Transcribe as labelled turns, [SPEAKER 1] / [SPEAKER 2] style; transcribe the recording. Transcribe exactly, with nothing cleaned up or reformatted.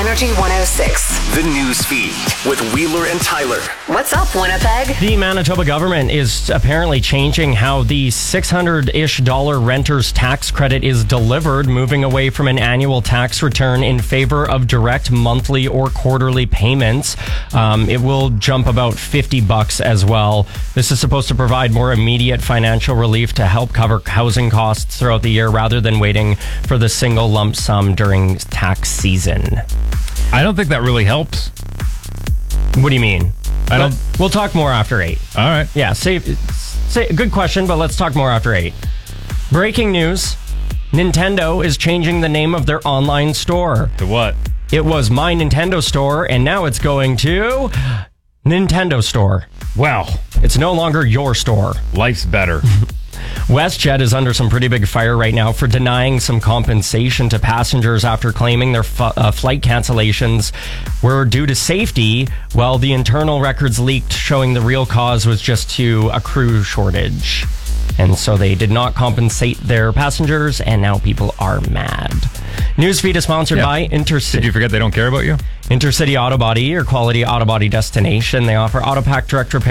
[SPEAKER 1] Energy one oh six.
[SPEAKER 2] The news feed with Wheeler and Tyler.
[SPEAKER 1] What's up, Winnipeg?
[SPEAKER 3] The Manitoba government is apparently changing how the six hundred-ish dollar renter's tax credit is delivered, moving away from an annual tax return in favor of direct monthly or quarterly payments. Um, it will jump about fifty bucks as well. This is supposed to provide more immediate financial relief to help cover housing costs throughout the year rather than waiting for the single lump sum during tax season.
[SPEAKER 4] I don't think that really helps.
[SPEAKER 3] What do you mean?
[SPEAKER 4] I don't.
[SPEAKER 3] But we'll talk more after eight.
[SPEAKER 4] All right.
[SPEAKER 3] Yeah, say, say, good question, but let's talk more after eight. Breaking news. Nintendo is changing the name of their online store.
[SPEAKER 4] To what?
[SPEAKER 3] It was My Nintendo Store, and now it's going to Nintendo Store.
[SPEAKER 4] Wow.
[SPEAKER 3] It's no longer your store.
[SPEAKER 4] Life's better.
[SPEAKER 3] WestJet is under some pretty big fire right now for denying some compensation to passengers after claiming their fu- uh, flight cancellations were due to safety, while the internal records leaked showing the real cause was just to a crew shortage. And so they did not compensate their passengers, and now people are mad. Newsfeed is sponsored
[SPEAKER 4] Yeah.
[SPEAKER 3] by Intercity.
[SPEAKER 4] Did you forget they don't care about you?
[SPEAKER 3] Intercity Auto Body, your quality auto body destination. They offer Autopack Direct Repair